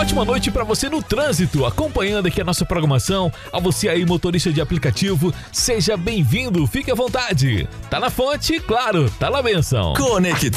ótima noite pra você no trânsito, acompanhando aqui a nossa programação. A você aí, motorista de aplicativo, seja bem-vindo, fique à vontade. Tá na fonte, claro, tá na benção.